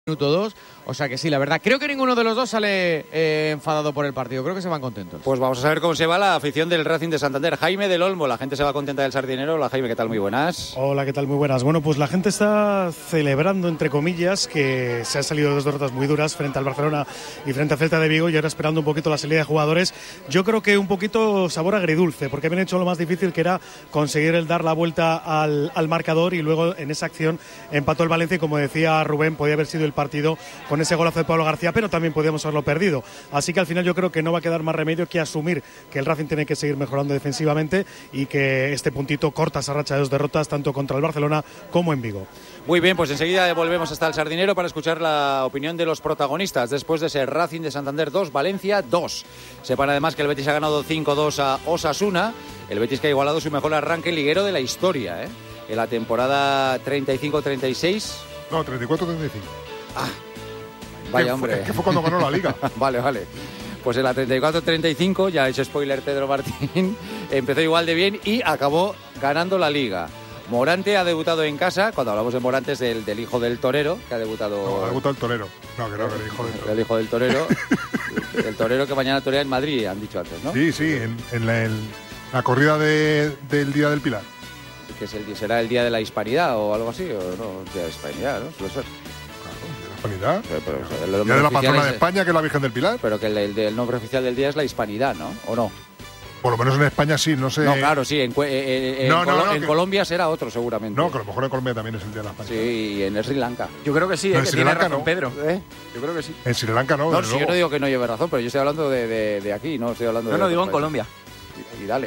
minuto 2, o sea que sí, la verdad, creo que ninguno de los dos sale enfadado por el partido, creo que se van contentos. Pues vamos a saber cómo se va la afición del Racing de Santander. Jaime del Olmo, la gente se va contenta del Sardinero. Hola Jaime, ¿qué tal? Muy buenas. Hola, ¿qué tal? Muy buenas. Bueno, pues la gente está celebrando, entre comillas, que se han salido dos derrotas muy duras frente al Barcelona y frente al Celta de Vigo, y ahora esperando un poquito la salida de jugadores. Yo creo que un poquito sabor agridulce, porque habían hecho lo más difícil, que era conseguir el dar la vuelta al marcador, y luego en esa acción empató el Valencia, y como decía Rubén, podía haber sido el partido con ese golazo de Pablo García, pero también podíamos haberlo perdido. Así que al final yo creo que no va a quedar más remedio que asumir que el Racing tiene que seguir mejorando defensivamente, y que este puntito corta esa racha de dos derrotas tanto contra el Barcelona como en Vigo. Muy bien, pues enseguida volvemos hasta el Sardinero para escuchar la opinión de los protagonistas después de ese Racing de Santander 2, Valencia 2. Sepan además que el Betis ha ganado 5-2 a Osasuna, el Betis que ha igualado su mejor arranque liguero de la historia, en la temporada 35-36. No, 34-35. Ah, vaya hombre. Es que fue cuando ganó la Liga. Vale. Pues en la 34-35, ya ha hecho spoiler Pedro Martín, empezó igual de bien y acabó ganando la Liga. Morante ha debutado en casa. Cuando hablamos de Morante es del hijo del torero, que ha debutado... No, ha debutado el torero. No, que no, el hijo del torero. El hijo del torero. El torero que mañana torea en Madrid, han dicho antes, ¿no? Sí, en la corrida del Día del Pilar. Que será el Día de la Hispanidad o algo así, o no, el Día de la Hispanidad, ¿no? Suele ser. Hispanidad. Pero, el Día de la patrona de España, que es la Virgen del Pilar. Pero que el nombre oficial del día es la Hispanidad, ¿no? ¿O no? Por lo menos en España sí, no sé. No, claro, sí. En Colombia será otro, seguramente. No, que a lo mejor en Colombia también es el Día de la Hispanidad. Sí, y en Sri Lanka. Yo creo que sí, no, que tiene razón, no. Pedro. Yo creo que sí. En Sri Lanka no. No, si yo no digo que no lleve razón, pero yo estoy hablando de aquí, no estoy hablando de... No, digo en Colombia. Y dale.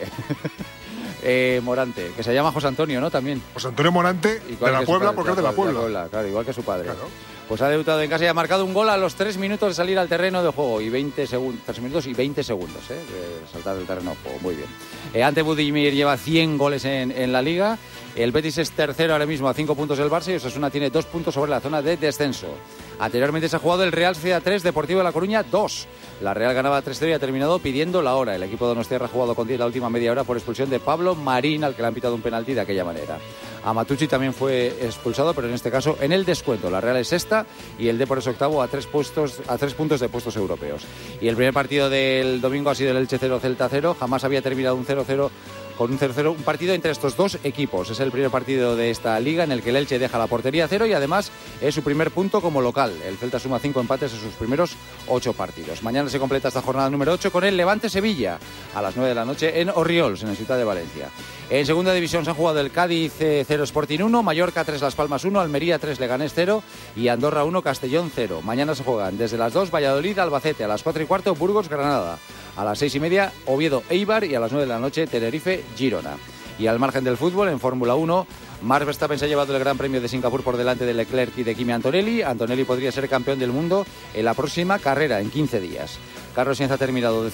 Morante, que se llama José Antonio, ¿no? También. José Antonio Morante, de la Puebla, porque es de la Puebla. Claro, igual que su padre. Claro. Pues ha debutado en casa y ha marcado un gol a los 3 minutos de salir al terreno de juego y 3 minutos y 20 segundos de saltar del terreno de juego. Muy bien. Ante Budimir lleva 100 goles en la Liga. El Betis es tercero ahora mismo a 5 puntos del Barça, y Osasuna tiene 2 puntos sobre la zona de descenso. Anteriormente se ha jugado el Real Sociedad 3, Deportivo de La Coruña 2. La Real ganaba 3-0 y ha terminado pidiendo la hora. El equipo de Donostiarra ha jugado con 10 la última media hora por expulsión de Pablo Marín, al que le han pitado un penalti de aquella manera. Amatucci también fue expulsado, pero en este caso en el descuento. La Real es sexta y el Depor es octavo a 3 puntos de puestos europeos. Y el primer partido del domingo ha sido el Elche 0, Celta 0. Jamás había terminado un 0-0 con un 0-0, un partido entre estos dos equipos. Es el primer partido de esta liga en el que el Elche deja la portería a 0 y además es su primer punto como local. El Celta suma 5 empates en sus primeros 8 partidos. Mañana se completa esta jornada número 8 con el Levante-Sevilla a las 9 de la noche en Orriols, en la ciudad de Valencia. En segunda división se han jugado el Cádiz 0, Sporting 1, Mallorca 3, Las Palmas 1, Almería 3, Leganés 0 y Andorra 1, Castellón 0. Mañana se juegan desde las 2 Valladolid, Albacete, a las 4:15 Burgos, Granada. A las 6:30 Oviedo, Eibar, y a las 9 de la noche Tenerife, Girona. Y al margen del fútbol, en Fórmula 1, Max Verstappen se ha llevado el Gran Premio de Singapur por delante de Leclerc y de Kimi Antonelli. Antonelli podría ser campeón del mundo en la próxima carrera, en 15 días. Carlos Sainz ha terminado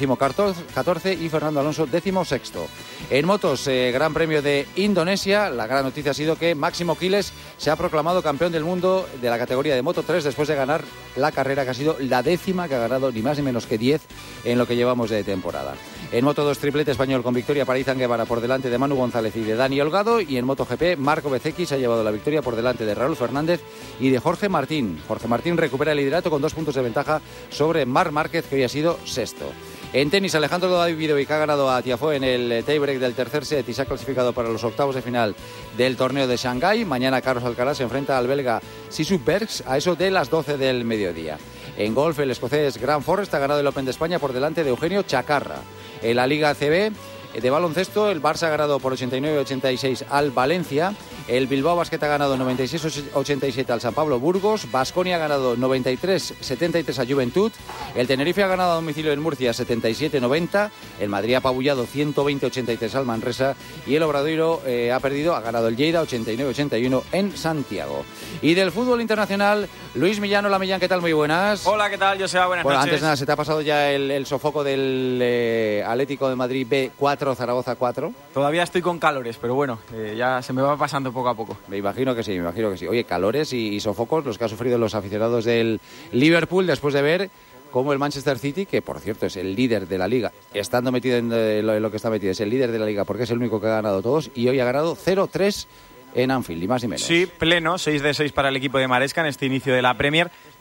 14º y Fernando Alonso 16º. En motos, Gran Premio de Indonesia, la gran noticia ha sido que Máximo Quiles se ha proclamado campeón del mundo de la categoría de Moto 3 después de ganar la carrera, que ha sido la 10ª que ha ganado, ni más ni menos que 10 en lo que llevamos de temporada. En Moto 2, triplete español con victoria para Izan Guevara por delante de Manu González y de Dani Holgado, y en MotoGP Marco Bezzecchi se ha llevado la victoria por delante de Raúl Fernández y de Jorge Martín. Jorge Martín recupera el liderato con 2 puntos de ventaja sobre Marc Márquez, que hoy ha sido sexto. En tenis, Alejandro Davidovic ha ganado a Tiafoe en el tiebreak del tercer set y se ha clasificado para los octavos de final del torneo de Shanghái. Mañana Carlos Alcaraz se enfrenta al belga Sisuk Bergs a eso de las 12 del mediodía. En golf, el escocés Grant Forrest ha ganado el Open de España por delante de Eugenio Chacarra. En la Liga ACB de baloncesto, el Barça ha ganado por 89-86 al Valencia. El Bilbao Basket ha ganado 96-87 al San Pablo Burgos. Baskonia ha ganado 93-73 a Juventud. El Tenerife ha ganado a domicilio en Murcia 77-90. El Madrid ha apabullado 120-83 al Manresa. Y el Obradoiro ha ganado el Lleida 89-81 en Santiago. Y del fútbol internacional, Luis Millán. Hola Millán, ¿qué tal? Muy buenas. Hola, ¿qué tal? Joseba, buenas noches. Antes de nada, ¿se te ha pasado ya el sofoco del Atlético de Madrid B4, Zaragoza 4? Todavía estoy con calores, pero bueno, ya se me va pasando poco a poco. Me imagino que sí. Oye, calores y sofocos los que han sufrido los aficionados del Liverpool después de ver cómo el Manchester City, que por cierto es el líder de la Liga, estando metido en lo que está metido, es el líder de la Liga porque es el único que ha ganado todos, y hoy ha ganado 0-3 en Anfield, ni más ni menos. Sí, pleno, 6 de 6 para el equipo de Maresca en este inicio de la Premier.